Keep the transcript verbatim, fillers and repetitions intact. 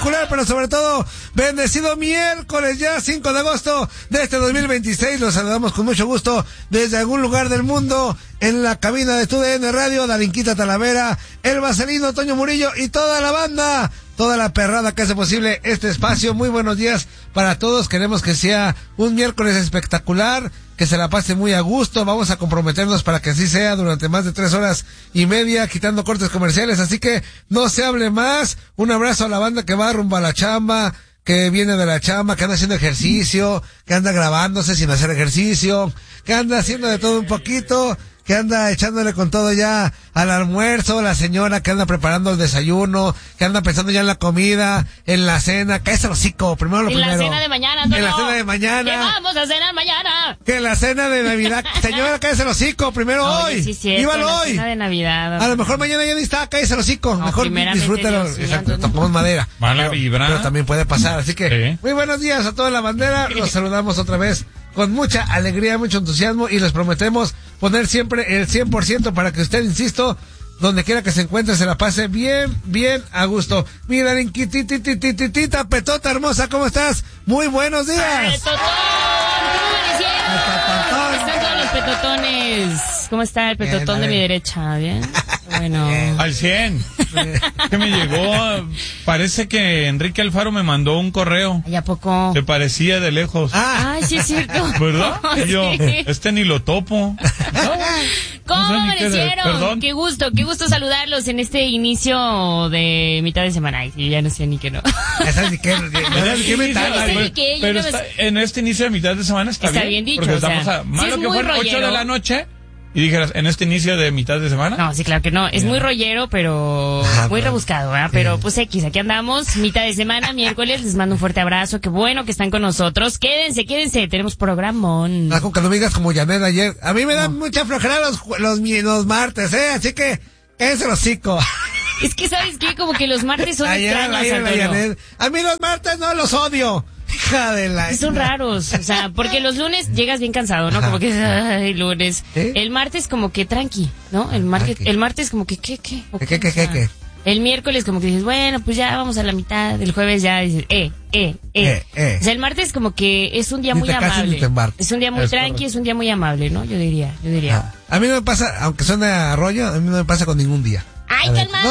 espectacular, pero sobre todo bendecido miércoles ya cinco de agosto de este dos mil veintiséis. Los saludamos con mucho gusto desde algún lugar del mundo en la cabina de T U D N Radio, Darinquita Talavera, el Vaselino, Toño Murillo y toda la banda, toda la perrada que hace posible este espacio. Muy buenos días para todos. Queremos que sea un miércoles espectacular, que se la pase muy a gusto. Vamos a comprometernos para que así sea durante más de tres horas y media, quitando cortes comerciales. Así que no se hable más. Un abrazo a la banda que va rumbo a la chamba, que viene de la chamba, que anda haciendo ejercicio, que anda grabándose sin hacer ejercicio, que anda haciendo de todo un poquito, que anda echándole con todo ya al almuerzo, la señora que anda preparando el desayuno, que anda pensando ya en la comida, en la cena. Cállese el hocico, primero lo en primero. En la cena de mañana, Antonio. En la cena de mañana. ¿Qué vamos a cenar mañana? Que en la cena de Navidad. Señora, cállese el hocico, primero Oye, hoy. Sí, cierto, Íbalo la hoy. Cena de Navidad. A lo mejor mañana ya ni está, cállese el hocico. No, mejor disfrútelo. Dios, Exacto, sí, tocamos madera. Mala vibra. Pero también puede pasar, así que Sí. muy buenos días a toda la bandera. Los saludamos otra vez con mucha alegría, mucho entusiasmo, y les prometemos poner siempre el cien por ciento para que usted, insisto, donde quiera que se encuentre, se la pase bien, bien a gusto. Mira, Tita Petota hermosa, ¿cómo estás? Muy buenos días. ¡Petotón! ¿Cómo amanecieron? ¿Cómo están todos los petotones? ¿Cómo está el petotón Bien, de mi bien. derecha? ¿Bien? Bueno. Al cien. Que me llegó, parece que Enrique Alfaro me mandó un correo. ¿Y a poco? Se parecía de lejos. Ah, Ay, sí es cierto. ¿Verdad? Y yo, Sí. este ni lo topo. ¿Cómo No sé ni qué era. amanecieron? Perdón. Qué gusto, qué gusto saludarlos en este inicio de mitad de semana. Ay, sí, ya no sé ni qué no. esa ni qué, ni qué mental, Ese güey. ni qué, yo Pero no me- está, en este inicio de mitad de semana está, Está bien dicho, Porque o sea, estamos a sí malo es que muy fueran ocho rollero. de la noche y dijeras, en este inicio de mitad de semana. No, sí, claro que no. Es muy rollero, pero Ah, muy bueno. rebuscado, ¿verdad? Pero pues X, aquí andamos, mitad de semana, miércoles. Les mando un fuerte abrazo. Qué bueno que están con nosotros. Quédense, quédense. Tenemos programón. Ah, con que no me digas como Janet ayer. A mí me dan mucha flojera los, ju- los, mi- los martes, ¿eh? Así que, cállese el hocico. Es que, ¿sabes qué? Como que los martes son Ayer, extraños, ayer la Antonio. Janet. A mí los martes no los odio. Hija de la... Sí, son raros, o sea, porque los lunes llegas bien cansado, ¿no? Como que, ay, lunes. ¿Sí? El martes como que tranqui, ¿no? El, market, Tranqui. el martes como que, ¿qué, qué? ¿O ¿Qué, qué, qué, O sea, qué? El miércoles como que dices, bueno, pues ya vamos a la mitad. El jueves ya dices, eh, eh, eh. Eh, eh. O sea, el martes como que es un día Ni muy te cases amable. ni te embarques. Es un día muy Es tranqui, correcto. es un día muy amable, ¿no? Yo diría, yo diría. Ah, a mí no me pasa, aunque suene a rollo, a mí no me pasa con ningún día. ¡Ay, A ver, calmado!